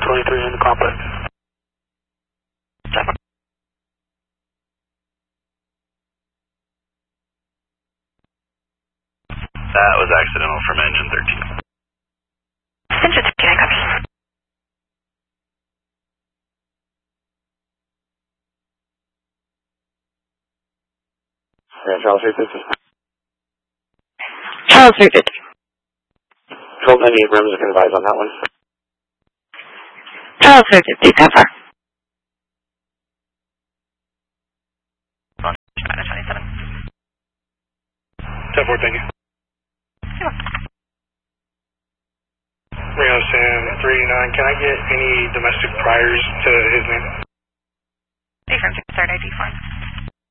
23 in the complex. That was accidental from engine 13. Engine 13, I copy. Charles 350. Charles 350. Control 98 Rims, I can advise on that one. Charles 350, how far? Minus 27. 10-4, thank you. Rio Sam 39, can I get any domestic priors to his name? Affirmative, start ID form.